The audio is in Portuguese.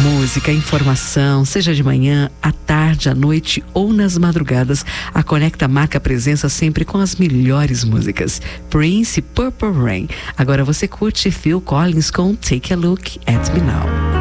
Música, informação, seja de manhã, à tarde, à noite ou nas madrugadas, a Conecta marca a presença sempre com as melhores músicas. Prince, Purple Rain. Agora você curte Phil Collins com Take a Look at Me Now.